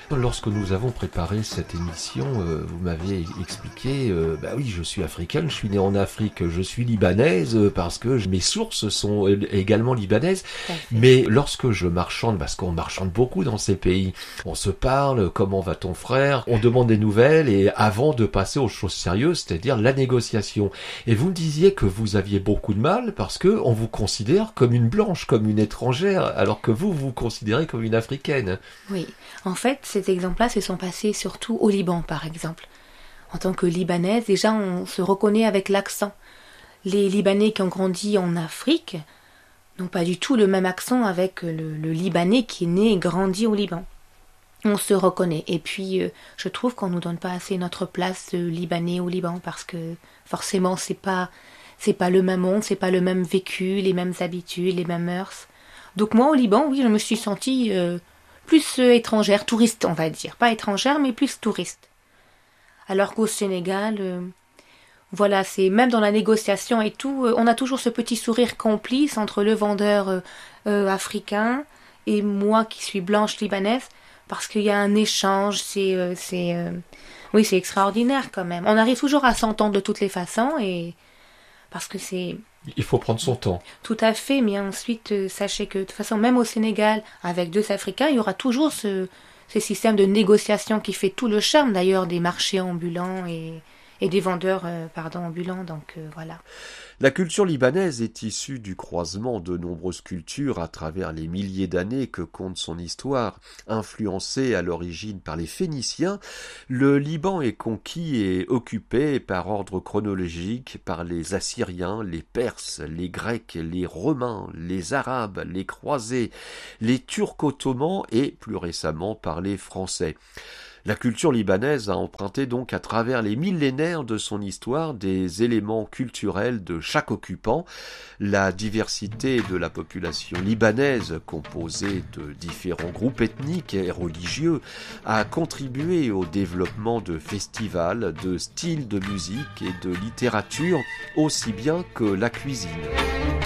Lorsque nous avons préparé cette émission, vous m'avez expliqué, oui, je suis africaine, je suis née en Afrique, je suis libanaise parce que mes sources sont également libanaises. Mais lorsque je marchande, parce qu'on marchande beaucoup dans ces pays, on se parle, comment va ton frère, on demande des nouvelles et avant de passer aux choses sérieuses, c'est-à-dire la négociation. Et vous me disiez que vous aviez beaucoup de mal parce que on vous considère comme une blanche, comme une étrangère, alors que vous vous considérez comme une africaine. Oui, en fait, ces exemples-là se sont passés surtout au Liban, par exemple. En tant que Libanaise, déjà, on se reconnaît avec l'accent. Les Libanais qui ont grandi en Afrique n'ont pas du tout le même accent avec le Libanais qui est né et grandi au Liban. On se reconnaît. Et puis, je trouve qu'on nous donne pas assez notre place de Libanais au Liban parce que forcément, c'est pas le même monde, c'est pas le même vécu, les mêmes habitudes, les mêmes mœurs. Donc moi, au Liban, oui, je me suis sentie plus étrangère, touriste, on va dire. Pas étrangère, mais plus touriste. Alors qu'au Sénégal, voilà, c'est même dans la négociation et tout, on a toujours ce petit sourire complice entre le vendeur africain et moi qui suis blanche libanaise, parce qu'il y a un échange, oui, c'est extraordinaire quand même. On arrive toujours à s'entendre de toutes les façons et parce que c'est... Il faut prendre son temps. Tout à fait, mais ensuite, sachez que de toute façon, même au Sénégal, avec deux Africains, il y aura toujours ce système de négociation qui fait tout le charme d'ailleurs des marchés ambulants et des vendeurs ambulants, donc voilà. La culture libanaise est issue du croisement de nombreuses cultures à travers les milliers d'années que compte son histoire. Influencée à l'origine par les Phéniciens, le Liban est conquis et occupé par ordre chronologique par les Assyriens, les Perses, les Grecs, les Romains, les Arabes, les Croisés, les Turcs ottomans et plus récemment par les Français. La culture libanaise a emprunté donc à travers les millénaires de son histoire des éléments culturels de chaque occupant. La diversité de la population libanaise, composée de différents groupes ethniques et religieux, a contribué au développement de festivals, de styles de musique et de littérature, aussi bien que la cuisine.